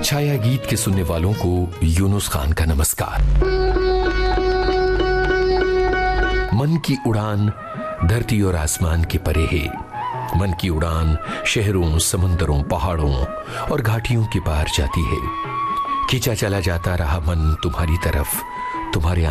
छाया गीत के सुनने वालों को यूनुस खान का नमस्कार। मन की उड़ान धरती और आसमान के परे है। मन की उड़ान शहरों, समंदरों, पहाड़ों और घाटियों के पार जाती है। खींचा चला जाता रहा मन तुम्हारी तरफ, तुम्हारे